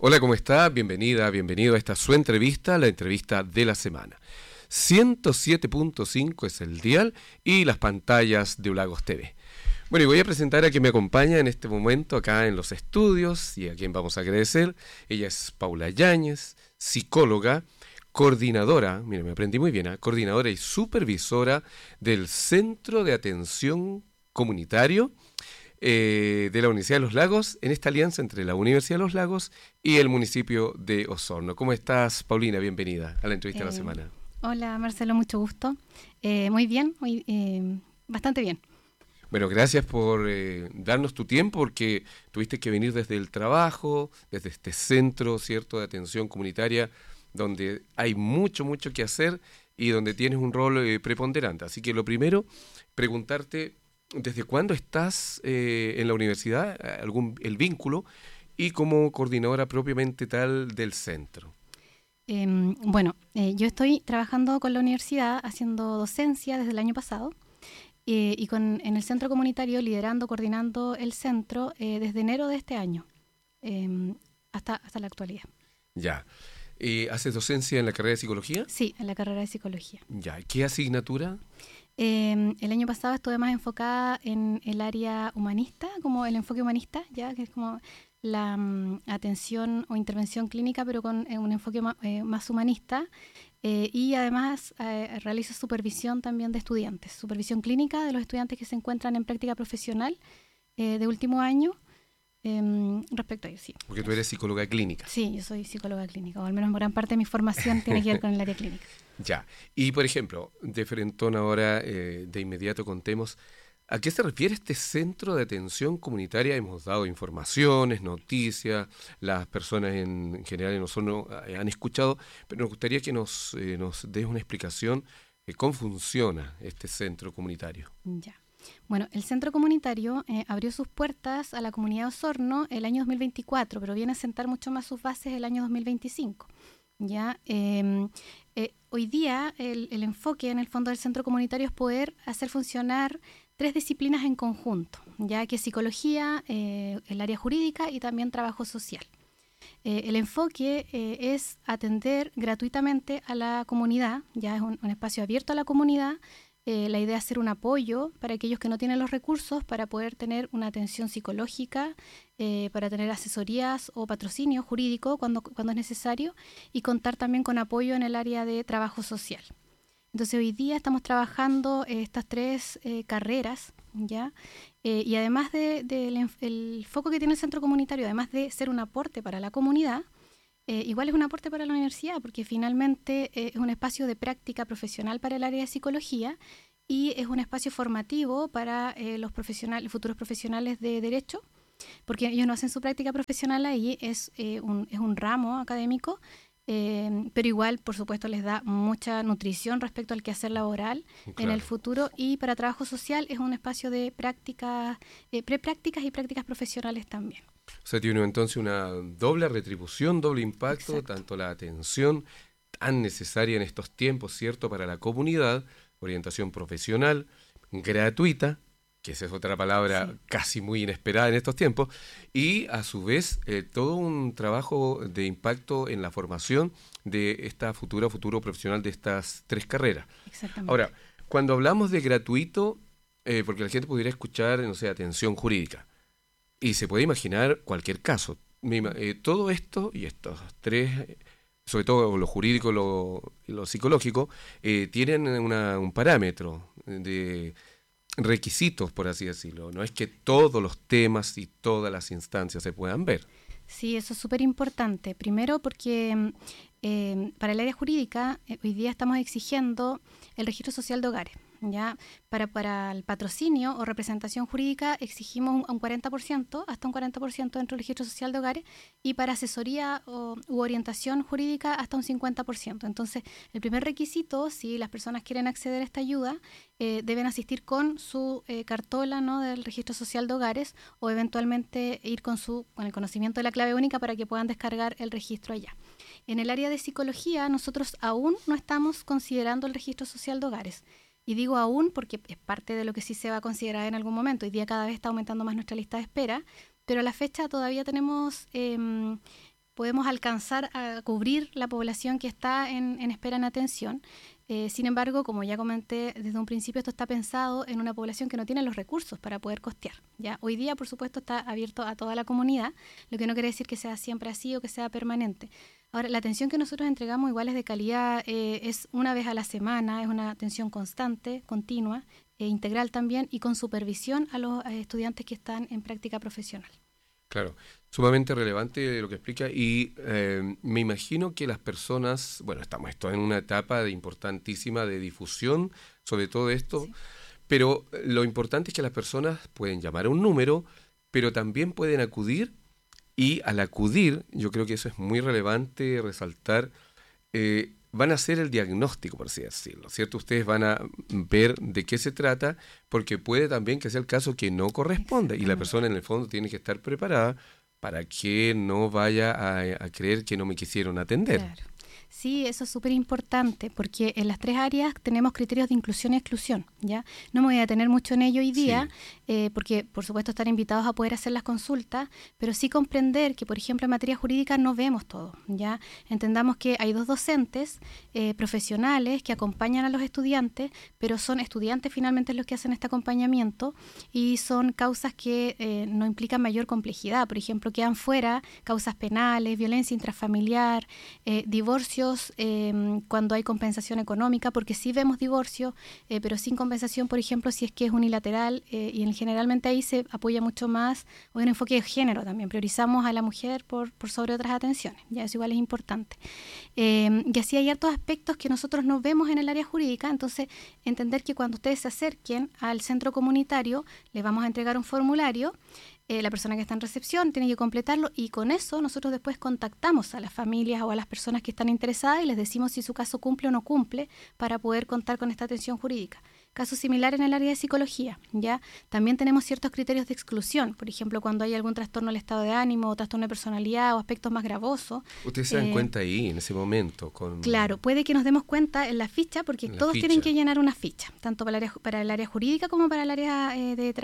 Hola, ¿cómo está? Bienvenido a esta su entrevista, la entrevista de la semana. 107.5 es el dial y las pantallas de Ulagos TV. Bueno, y voy a presentar a quien me acompaña en este momento acá en los estudios y a quien vamos a agradecer. Ella es Paula Yáñez, psicóloga, coordinadora, mire, me aprendí muy bien, coordinadora y supervisora del Centro de Atención Comunitario de la Universidad de los Lagos, en esta alianza entre la Universidad de los Lagos y el municipio de Osorno. ¿Cómo estás, Paulina? Bienvenida a la entrevista de la semana. Hola, Marcelo, mucho gusto. Muy bien, bastante bien. Bueno, gracias por darnos tu tiempo, porque tuviste que venir desde el trabajo, desde este centro, ¿cierto?, de atención comunitaria, donde hay mucho que hacer y donde tienes un rol preponderante. Así que lo primero, preguntarte, ¿desde cuándo estás en la universidad, el vínculo, y como coordinadora propiamente tal del centro? Yo estoy trabajando con la universidad, haciendo docencia desde el año pasado, y en el centro comunitario, liderando, coordinando el centro desde enero de este año, hasta la actualidad. Ya. ¿Haces docencia en la carrera de psicología? Sí, en la carrera de psicología. Ya. ¿Qué asignatura? El año pasado estuve más enfocada en el área humanista, como el enfoque humanista, ya que es como la atención o intervención clínica, pero con un enfoque más humanista. Y además realizo supervisión también de estudiantes, supervisión clínica de los estudiantes que se encuentran en práctica profesional de último año. Respecto a ello, sí. Porque tú eres psicóloga clínica. Sí, yo soy psicóloga clínica, o al menos gran parte de mi formación tiene que ver con el área clínica. Ya, y por ejemplo, de frentón ahora, de inmediato contemos, ¿a qué se refiere este centro de atención comunitaria? Hemos dado informaciones, noticias, las personas en general en Osorno han escuchado, pero nos gustaría que nos des una explicación de cómo funciona este centro comunitario. Ya. Bueno, el centro comunitario abrió sus puertas a la comunidad de Osorno el año 2024, pero viene a sentar mucho más sus bases el año 2025. ¿Ya? Hoy día el enfoque en el fondo del centro comunitario es poder hacer funcionar 3 disciplinas en conjunto, ya que es psicología, el área jurídica y también trabajo social. El enfoque es atender gratuitamente a la comunidad, ya es un espacio abierto a la comunidad. La idea es ser un apoyo para aquellos que no tienen los recursos para poder tener una atención psicológica, para tener asesorías o patrocinio jurídico cuando es necesario, y contar también con apoyo en el área de trabajo social. Entonces hoy día estamos trabajando estas 3 carreras, ¿ya? Y además el foco que tiene el centro comunitario, además de ser un aporte para la comunidad, igual es un aporte para la universidad, porque finalmente es un espacio de práctica profesional para el área de psicología y es un espacio formativo para los futuros profesionales de derecho, porque ellos no hacen su práctica profesional ahí, es un ramo académico, pero igual, por supuesto, les da mucha nutrición respecto al quehacer laboral en el futuro. Y para trabajo social es un espacio de prácticas, preprácticas y prácticas profesionales también. O sea, tiene entonces una doble retribución, doble impacto. Exacto. Tanto la atención tan necesaria en estos tiempos, ¿cierto?, para la comunidad, orientación profesional, gratuita, que esa es otra palabra casi muy inesperada en estos tiempos, y a su vez todo un trabajo de impacto en la formación de esta futuro profesional de estas 3 carreras. Exactamente. Ahora, cuando hablamos de gratuito, porque la gente pudiera escuchar, no sé, atención jurídica, y se puede imaginar cualquier caso. Todo esto y estos 3, sobre todo lo jurídico y lo psicológico, tienen un parámetro de requisitos, por así decirlo. No es que todos los temas y todas las instancias se puedan ver. Sí, eso es súper importante. Primero porque para el área jurídica hoy día estamos exigiendo el registro social de hogares. ¿Ya? Para el patrocinio o representación jurídica exigimos un 40%, hasta un 40% dentro del registro social de hogares, y para asesoría u orientación jurídica hasta un 50%. Entonces, el primer requisito, si las personas quieren acceder a esta ayuda, deben asistir con su cartola, ¿no?, del registro social de hogares, o eventualmente ir con el conocimiento de la clave única para que puedan descargar el registro allá. En el área de psicología, nosotros aún no estamos considerando el registro social de hogares. Y digo aún porque es parte de lo que sí se va a considerar en algún momento. Hoy día cada vez está aumentando más nuestra lista de espera, pero a la fecha todavía tenemos podemos alcanzar a cubrir la población que está en espera en atención. Sin embargo, como ya comenté desde un principio, esto está pensado en una población que no tiene los recursos para poder costear, ¿ya? Hoy día, por supuesto, está abierto a toda la comunidad, lo que no quiere decir que sea siempre así o que sea permanente. Ahora, la atención que nosotros entregamos igual es de calidad, es una vez a la semana, es una atención constante, continua, integral también, y con supervisión a los estudiantes que están en práctica profesional. Claro, sumamente relevante lo que explica y me imagino que las personas, bueno, estamos en una etapa importantísima de difusión sobre todo esto, sí. Pero lo importante es que las personas pueden llamar a un número, pero también pueden acudir y al acudir, yo creo que eso es muy relevante resaltar, van a hacer el diagnóstico, por así decirlo, ¿cierto? Ustedes van a ver de qué se trata, porque puede también que sea el caso que no corresponda y la persona en el fondo tiene que estar preparada para que no vaya a creer que no me quisieron atender. Claro. Sí, eso es súper importante, porque en las 3 áreas tenemos criterios de inclusión y exclusión, ¿ya? No me voy a detener mucho en ello hoy día, sí. Porque por supuesto están invitados a poder hacer las consultas, pero sí comprender que, por ejemplo, en materia jurídica no vemos todo, ¿ya? Entendamos que hay 2 docentes profesionales que acompañan a los estudiantes, pero son estudiantes finalmente los que hacen este acompañamiento y son causas que no implican mayor complejidad. Por ejemplo, quedan fuera causas penales, violencia intrafamiliar, divorcio, cuando hay compensación económica, porque sí vemos divorcio, pero sin compensación, por ejemplo, si es que es unilateral, y generalmente ahí se apoya mucho más, o un enfoque de género también, priorizamos a la mujer por sobre otras atenciones, ya eso igual es importante. Y así hay hartos aspectos que nosotros no vemos en el área jurídica, entonces entender que cuando ustedes se acerquen al centro comunitario, les vamos a entregar un formulario, la persona que está en recepción tiene que completarlo y con eso nosotros después contactamos a las familias o a las personas que están interesadas y les decimos si su caso cumple o no cumple para poder contar con esta atención jurídica. Caso similar en el área de psicología, ¿ya? También tenemos ciertos criterios de exclusión, por ejemplo, cuando hay algún trastorno del estado de ánimo o trastorno de personalidad o aspectos más gravosos. ¿Ustedes se dan cuenta ahí, en ese momento? Claro, puede que nos demos cuenta en la ficha, porque todos tienen que llenar una ficha, tanto para el área jurídica como para el área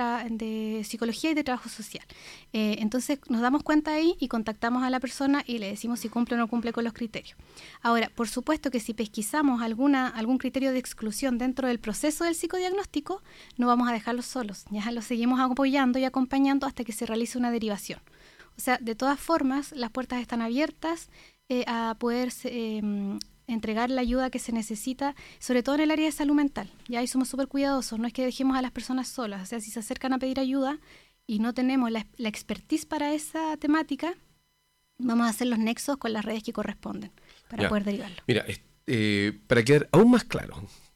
de psicología y de trabajo social. Entonces nos damos cuenta ahí y contactamos a la persona y le decimos si cumple o no cumple con los criterios. Ahora, por supuesto que si pesquisamos algún criterio de exclusión dentro del proceso del psicodiagnóstico, no vamos a dejarlos solos, ya los seguimos apoyando y acompañando hasta que se realice una derivación. O sea, de todas formas, las puertas están abiertas a poder entregar la ayuda que se necesita, sobre todo en el área de salud mental. Ya ahí somos súper cuidadosos, no es que dejemos a las personas solas, o sea, si se acercan a pedir ayuda y no tenemos la expertise para esa temática, vamos a hacer los nexos con las redes que corresponden para poder derivarlo. Mira, para quedar aún más claro,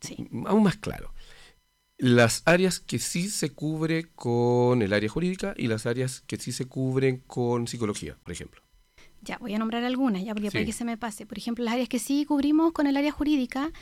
las áreas que sí se cubre con el área jurídica y las áreas que sí se cubren con psicología, por ejemplo. Ya, voy a nombrar algunas, ya porque para que se me pase. Por ejemplo, las áreas que sí cubrimos con el área jurídica,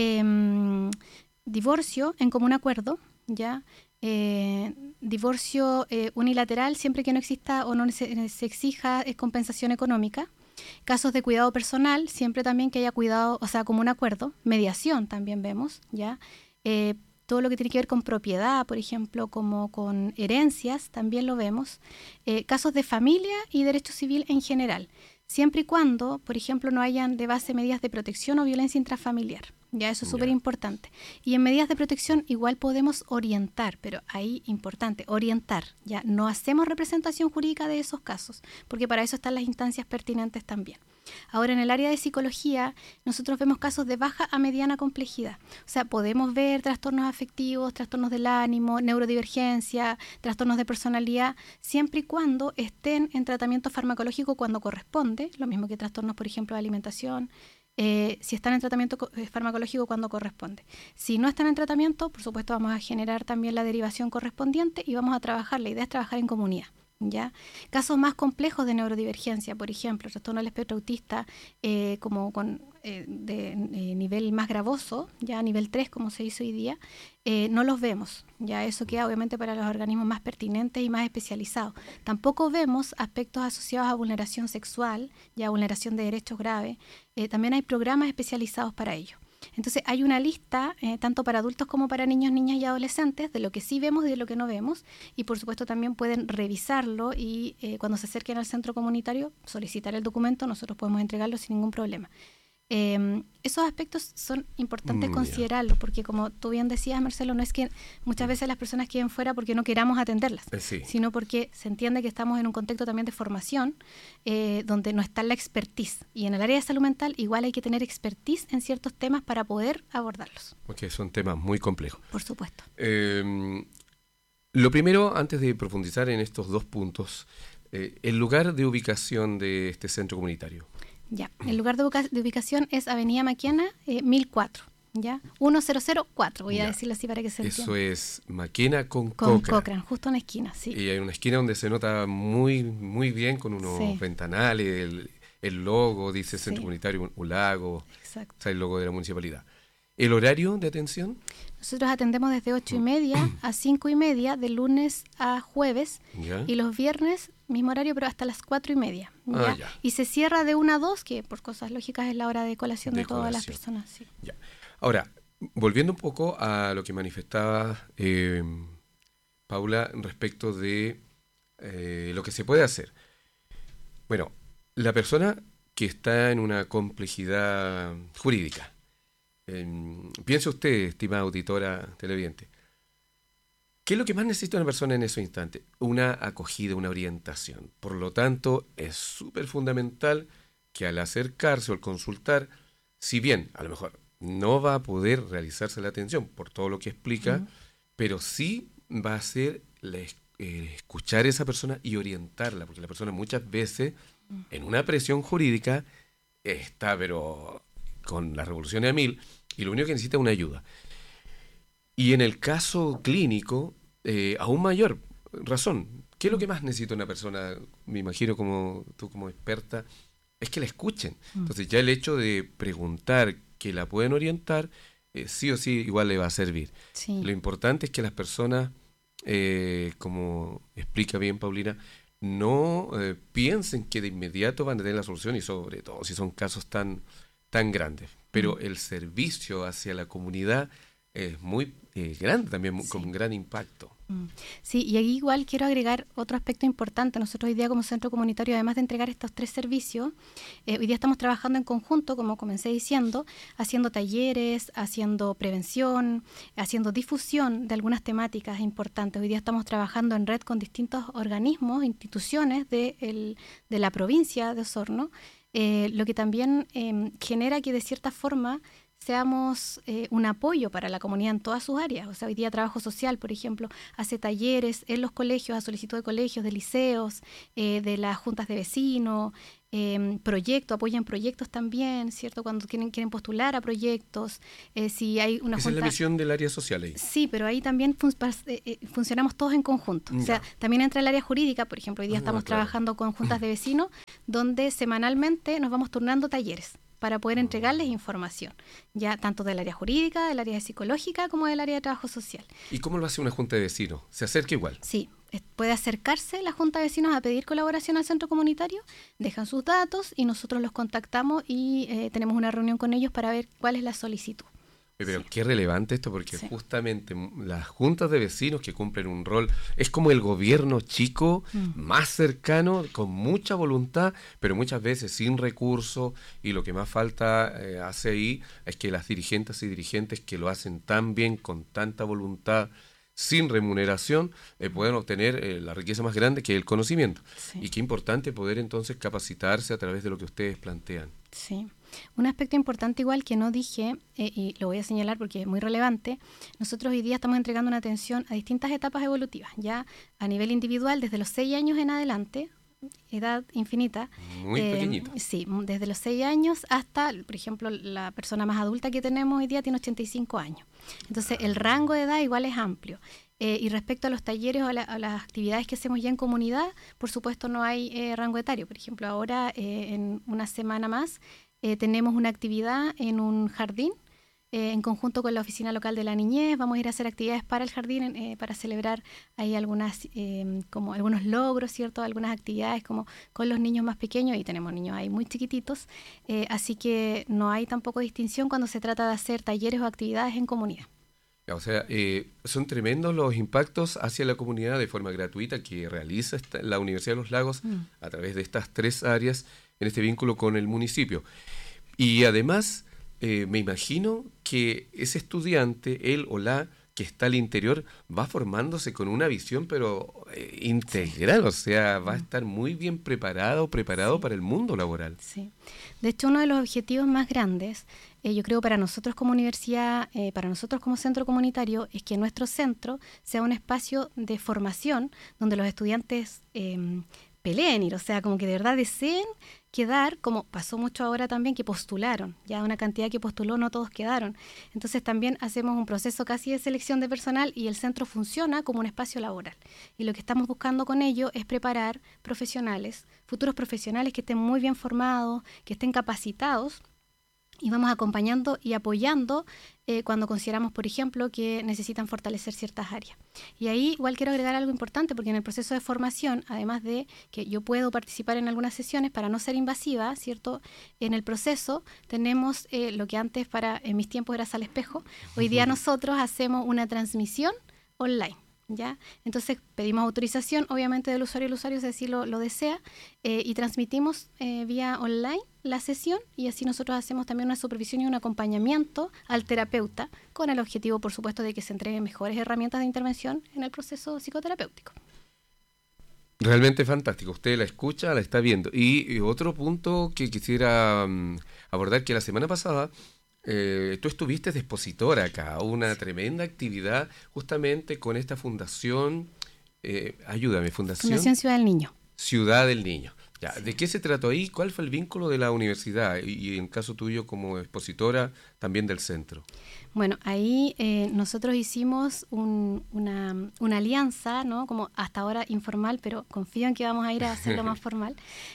divorcio en común acuerdo, ya, divorcio unilateral siempre que no exista o no se exija compensación económica, casos de cuidado personal, siempre también que haya cuidado, o sea, común acuerdo, mediación también vemos, ya, todo lo que tiene que ver con propiedad, por ejemplo, como con herencias, también lo vemos. Casos de familia y derecho civil en general, siempre y cuando, por ejemplo, no hayan de base medidas de protección o violencia intrafamiliar. Ya, eso es súper importante. Y en medidas de protección igual podemos orientar, pero ahí importante, orientar. Ya, no hacemos representación jurídica de esos casos, porque para eso están las instancias pertinentes también. Ahora, en el área de psicología, nosotros vemos casos de baja a mediana complejidad. O sea, podemos ver trastornos afectivos, trastornos del ánimo, neurodivergencia, trastornos de personalidad, siempre y cuando estén en tratamiento farmacológico cuando corresponde, lo mismo que trastornos, por ejemplo, de alimentación, si están en tratamiento farmacológico cuando corresponde. Si no están en tratamiento, por supuesto, vamos a generar también la derivación correspondiente y vamos a trabajar, la idea es trabajar en comunidad. ¿Ya? Casos más complejos de neurodivergencia, por ejemplo, trastorno del espectro autista, como con de nivel más gravoso, ya nivel 3 como se dice hoy día, no los vemos. Ya eso queda obviamente para los organismos más pertinentes y más especializados. Tampoco vemos aspectos asociados a vulneración sexual, ya vulneración de derechos graves. También hay programas especializados para ello. Entonces hay una lista, tanto para adultos como para niños, niñas y adolescentes, de lo que sí vemos y de lo que no vemos. Y por supuesto también pueden revisarlo y cuando se acerquen al centro comunitario, solicitar el documento, nosotros podemos entregarlo sin ningún problema. Esos aspectos son importantes considerarlos, porque como tú bien decías, Marcelo, no es que muchas veces las personas queden fuera porque no queramos atenderlas, sino porque se entiende que estamos en un contexto también de formación donde no está la expertise. Y en el área de salud mental igual hay que tener expertise en ciertos temas para poder abordarlos. Porque son temas muy complejos. Por supuesto. Lo primero, antes de profundizar en estos 2 puntos, el lugar de ubicación de este centro comunitario. Ya, el lugar de ubicación es Avenida Maquena, 1004, ¿ya? 1004, voy a decirlo así para que se entienda. Eso es Maquena con Cochrane, justo en la esquina, sí. Y hay una esquina donde se nota muy, muy bien con unos ventanales, el logo, dice Centro Comunitario Un Lago, exacto. O sea, el logo de la municipalidad. ¿El horario de atención? Nosotros atendemos desde 8:30 a 5:30, de lunes a jueves, y los viernes, mismo horario, pero hasta las 4:30. ¿ya? Y se cierra de 1 a 2, que por cosas lógicas es la hora de colación de todas las personas. Sí. Ya. Ahora, volviendo un poco a lo que manifestaba Paula respecto de lo que se puede hacer. Bueno, la persona que está en una complejidad jurídica, piense usted, estimada auditora televidente, ¿qué es lo que más necesita una persona en ese instante? Una acogida, una orientación. Por lo tanto, es súper fundamental que al acercarse o al consultar, si bien a lo mejor no va a poder realizarse la atención por todo lo que explica, pero sí va a ser escuchar a esa persona y orientarla, porque la persona muchas veces en una presión jurídica está pero con las revoluciones a 1000 y lo único que necesita es una ayuda. Y en el caso clínico, aún mayor razón. ¿Qué es lo que más necesita una persona? Me imagino como tú como experta, es que la escuchen. Entonces ya el hecho de preguntar que la pueden orientar, sí o sí igual le va a servir. Sí. Lo importante es que las personas, como explica bien Paulina, no piensen que de inmediato van a tener la solución, y sobre todo si son casos tan grandes. Pero el servicio hacia la comunidad es muy grande también, con gran impacto. Sí, y aquí igual quiero agregar otro aspecto importante. Nosotros hoy día como centro comunitario, además de entregar estos 3 servicios, hoy día estamos trabajando en conjunto, como comencé diciendo, haciendo talleres, haciendo prevención, haciendo difusión de algunas temáticas importantes. Hoy día estamos trabajando en red con distintos organismos, instituciones de la provincia de Osorno, lo que también genera que de cierta forma seamos un apoyo para la comunidad en todas sus áreas. O sea, hoy día Trabajo Social, por ejemplo, hace talleres en los colegios, a solicitud de colegios, de liceos, de las juntas de vecinos, apoyan proyectos también, ¿cierto? Cuando quieren postular a proyectos, si hay una Esa junta... es la misión del área social ahí. Sí, pero ahí también funcionamos todos en conjunto. O sea, también entra el área jurídica, por ejemplo, hoy día estamos trabajando con juntas de vecinos, donde semanalmente nos vamos turnando talleres para poder entregarles información, ya tanto del área jurídica, del área psicológica, como del área de trabajo social. ¿Y cómo lo hace una junta de vecinos? ¿Se acerca igual? Sí, puede acercarse la junta de vecinos a pedir colaboración al centro comunitario, dejan sus datos y nosotros los contactamos y tenemos una reunión con ellos para ver cuál es la solicitud. Pero qué relevante esto, porque justamente las juntas de vecinos que cumplen un rol, es como el gobierno chico, más cercano, con mucha voluntad, pero muchas veces sin recursos, y lo que más falta hace ahí es que las dirigentes y dirigentes que lo hacen tan bien, con tanta voluntad, sin remuneración, pueden obtener la riqueza más grande, que es el conocimiento. Y qué importante poder entonces capacitarse a través de lo que ustedes plantean. Sí. Un aspecto importante igual que no dije, y lo voy a señalar porque es muy relevante, nosotros hoy día estamos entregando una atención a distintas etapas evolutivas, ya a nivel individual desde los 6 años en adelante, edad infinita. Muy pequeñita. Sí, desde los 6 años hasta, por ejemplo, la persona más adulta que tenemos hoy día tiene 85 años. Entonces, el rango de edad igual es amplio. Y respecto a los talleres o a las actividades que hacemos ya en comunidad, por supuesto no hay rango etario. Por ejemplo, ahora en una semana más tenemos una actividad en un jardín en conjunto con la Oficina Local de la Niñez. Vamos a ir a hacer actividades para el jardín, para celebrar ahí como algunos logros, ¿cierto? Algunas actividades como con los niños más pequeños, y tenemos niños ahí muy chiquititos, así que no hay tampoco distinción cuando se trata de hacer talleres o actividades en comunidad. O sea, son tremendos los impactos hacia la comunidad de forma gratuita que realiza la Universidad de los Lagos a través de estas 3 áreas en este vínculo con el municipio. Y además, me imagino que ese estudiante, él o la que está al interior, va formándose con una visión pero integral, o sea, va a estar muy bien preparado para el mundo laboral. Sí. De hecho, uno de los objetivos más grandes, yo creo para nosotros como universidad, para nosotros como centro comunitario, es que nuestro centro sea un espacio de formación donde los estudiantes peleen ir, o sea, como que de verdad deseen quedar, como pasó mucho ahora también, que postularon, ya una cantidad que postuló, no todos quedaron. Entonces también hacemos un proceso casi de selección de personal y el centro funciona como un espacio laboral. Y lo que estamos buscando con ello es preparar profesionales, futuros profesionales que estén muy bien formados, que estén capacitados, y vamos acompañando y apoyando cuando consideramos, por ejemplo, que necesitan fortalecer ciertas áreas. Y ahí igual quiero agregar algo importante, porque en el proceso de formación, además de que yo puedo participar en algunas sesiones para no ser invasiva, ¿cierto? En el proceso tenemos lo que antes en mis tiempos era sala espejo, hoy día nosotros hacemos una transmisión online. ¿Ya? Entonces pedimos autorización, obviamente, del usuario, si así lo desea, y transmitimos vía online la sesión, y así nosotros hacemos también una supervisión y un acompañamiento al terapeuta, con el objetivo, por supuesto, de que se entreguen mejores herramientas de intervención en el proceso psicoterapéutico. Realmente fantástico, usted la escucha, la está viendo. Y otro punto que quisiera abordar, que la semana pasada tú estuviste de expositora acá, una tremenda actividad justamente con esta fundación, ayúdame, Fundación Ciudad del Niño. Ciudad del Niño. Ya, ¿de qué se trató ahí? ¿Cuál fue el vínculo de la universidad? Y en caso tuyo como expositora también del centro. Bueno, ahí nosotros hicimos una alianza, ¿no? Como hasta ahora informal, pero confío en que vamos a ir a hacerlo más formal.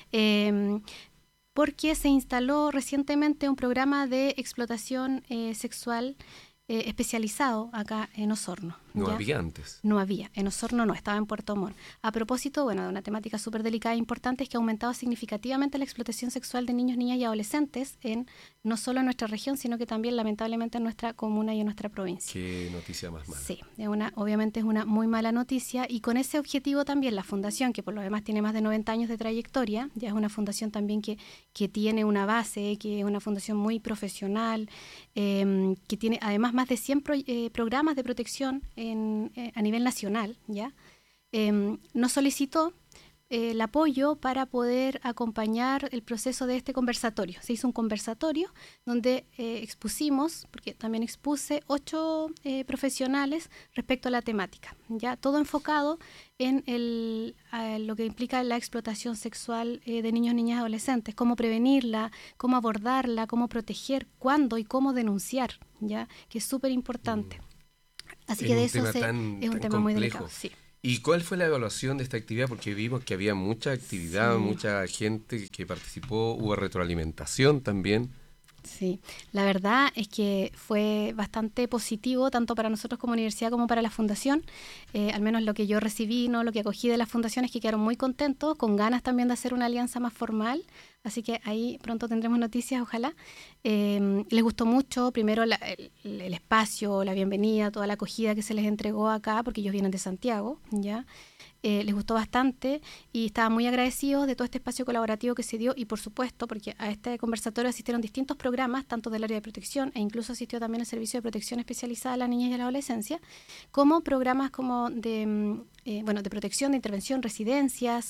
Porque se instaló recientemente un programa de explotación sexual especializado acá en Osorno. ¿No había antes? No había, en Osorno no, estaba en Puerto Montt. A propósito, bueno, de una temática súper delicada e importante, es que ha aumentado significativamente la explotación sexual de niños, niñas y adolescentes, no solo en nuestra región, sino que también lamentablemente en nuestra comuna y en nuestra provincia. Qué noticia más mala. Sí, obviamente es una muy mala noticia, y con ese objetivo también la fundación, que por lo demás tiene más de 90 años de trayectoria, ya es una fundación también que tiene una base, que es una fundación muy profesional, que tiene además más de 100 programas de protección a nivel nacional, ¿ya? Nos solicitó el apoyo para poder acompañar el proceso de este conversatorio. Se hizo un conversatorio donde expusimos, porque también expuse 8 profesionales respecto a la temática, ya todo enfocado en lo que implica la explotación sexual de niños, niñas y adolescentes, cómo prevenirla, cómo abordarla, cómo proteger, cuándo y cómo denunciar, ya, que es súper importante. Así que de eso es un tema muy delicado. Sí. ¿Y cuál fue la evaluación de esta actividad? Porque vimos que había mucha actividad, mucha gente que participó, hubo retroalimentación también. Sí, la verdad es que fue bastante positivo tanto para nosotros como universidad como para la fundación. Al menos lo que yo recibí, lo que acogí de la fundación, es que quedaron muy contentos, con ganas también de hacer una alianza más formal. Así que ahí pronto tendremos noticias, ojalá. Les gustó mucho, primero el espacio, la bienvenida, toda la acogida que se les entregó acá, porque ellos vienen de Santiago, ¿ya? Les gustó bastante y estaban muy agradecidos de todo este espacio colaborativo que se dio, y por supuesto, porque a este conversatorio asistieron distintos programas, tanto del área de protección, e incluso asistió también el servicio de protección especializada a las niñas y a la adolescencia, como programas como de protección, de intervención, residencias,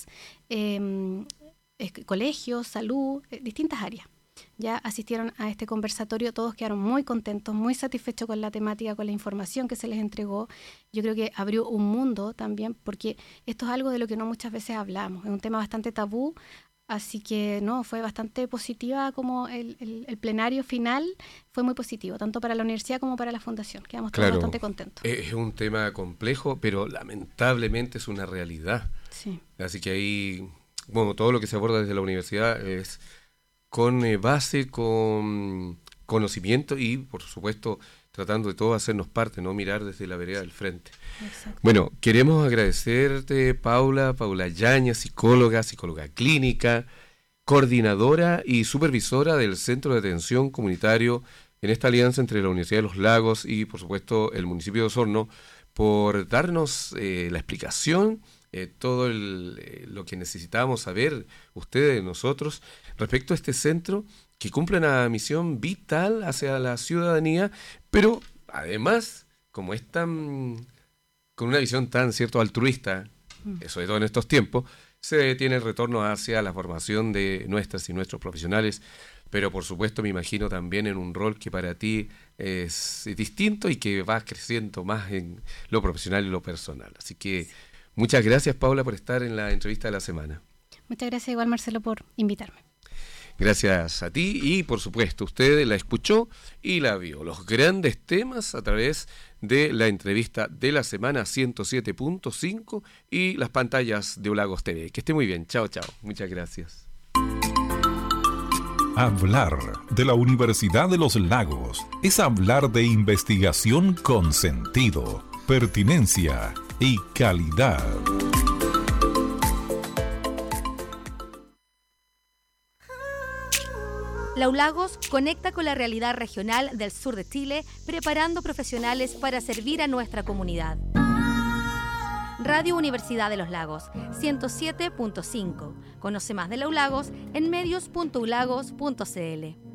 colegios, salud, distintas áreas. Ya asistieron a este conversatorio, todos quedaron muy contentos, muy satisfechos con la temática, con la información que se les entregó. Yo creo que abrió un mundo también, porque esto es algo de lo que no muchas veces hablamos, es un tema bastante tabú, así que fue bastante positiva, como el plenario final fue muy positivo, tanto para la universidad como para la fundación, quedamos todos bastante contentos. Es un tema complejo, pero lamentablemente es una realidad. Sí. Así que ahí, todo lo que se aborda desde la universidad es con base, con conocimiento y, por supuesto, tratando de todo hacernos parte, no mirar desde la vereda del frente. Exacto. Bueno, queremos agradecerte, Paula Yáñez, psicóloga clínica, coordinadora y supervisora del Centro de Atención Comunitario en esta alianza entre la Universidad de los Lagos y, por supuesto, el municipio de Osorno, por darnos la explicación, todo lo que necesitábamos saber, ustedes, nosotros, respecto a este centro que cumple una misión vital hacia la ciudadanía, pero además, como es tan, con una visión tan, cierto, altruista, sobre todo en estos tiempos, se tiene el retorno hacia la formación de nuestras y nuestros profesionales, pero por supuesto me imagino también en un rol que para ti es distinto y que va creciendo más en lo profesional y lo personal. Así que muchas gracias, Paula, por estar en la entrevista de la semana. Muchas gracias igual, Marcelo, por invitarme. Gracias a ti y, por supuesto, usted la escuchó y la vio. Los grandes temas a través de la entrevista de la semana 107.5 y las pantallas de Ulagos TV. Que esté muy bien. Chao, chao. Muchas gracias. Hablar de la Universidad de los Lagos es hablar de investigación con sentido, pertinencia y calidad. La ULAGOS conecta con la realidad regional del sur de Chile, preparando profesionales para servir a nuestra comunidad. Radio Universidad de los Lagos, 107.5. Conoce más de la ULAGOS en medios.ulagos.cl.